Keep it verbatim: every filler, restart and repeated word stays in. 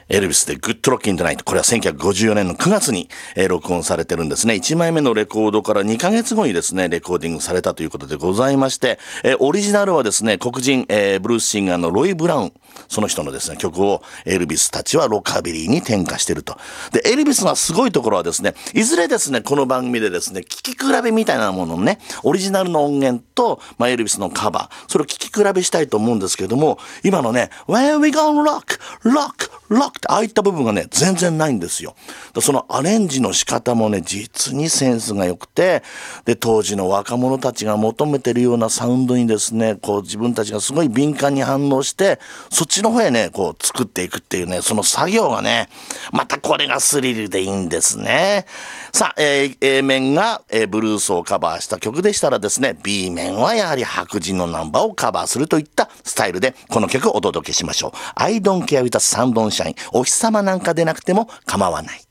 エルビスでグッドロッキントナイト。これはせんきゅうひゃくごじゅうよねんのくがつに、えー、録音されてるんですね。いちまいめのレコードからにかげつごにですね、レコーディングされたということでございまして、えー、オリジナルはですね、黒人、えー、ブルースシンガーのロイ・ブラウン。その人のですね、曲をエルビスたちはロカビリーに転化してると。で、エルビスのすごいところはですね、いずれですね、この番組でですね、聴き比べみたいなもののね、オリジナルの音源と、まあ、エルビスのカバー、それを聴き比べしたいと思うんですけれども、今のね、Where we gonna rock, rock, rock ってああいった部分がね、全然ないんですよ。そのアレンジの仕方もね、実にセンスが良くて、で、当時の若者たちが求めてるようなサウンドにですね、こう自分たちがすごい敏感に反応して、そっちの方へね、こう作っていくっていうね、その作業がね、またこれがスリルでいいんですね。さあ、えー、A 面が、えー、ブルースをカバーした曲でしたらですね、B 面はやはり白人のナンバーをカバーするといったスタイルで、この曲をお届けしましょう。I don't care with the sun don't shine。お日様なんかでなくても構わない。